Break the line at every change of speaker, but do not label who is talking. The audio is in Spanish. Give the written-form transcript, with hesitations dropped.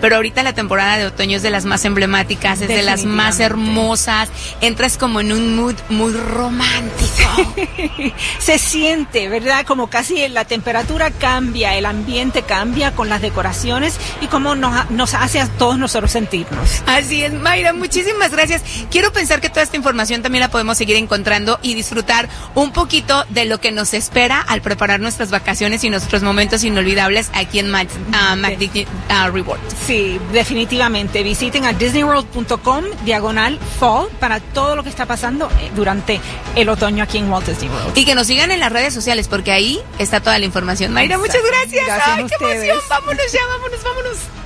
pero ahorita la temporada de otoño es de las más emblemáticas, es de las más hermosas, entras como en un mood muy romántico.
Se siente, ¿verdad? Como casi la temperatura cambia, el ambiente cambia con las decoraciones y cómo nos hace a todos nosotros sentirnos.
Así es, Mayra, muchísimas gracias. Quiero pensar que toda esta información también la podemos seguir encontrando y disfrutar un poquito de lo que nos espera al preparar nuestras vacaciones y nuestros momentos inolvidables aquí en McDisney Rewards.
Sí, definitivamente. Visiten a disneyworld.com/fall para todo lo que está pasando durante el otoño aquí en Walt Disney World.
Y que nos sigan en las redes sociales porque ahí está toda la información. Mayra, muchas gracias.
Gracias
¡Ay,
a
qué
ustedes!
emoción! Vámonos ya, vámonos.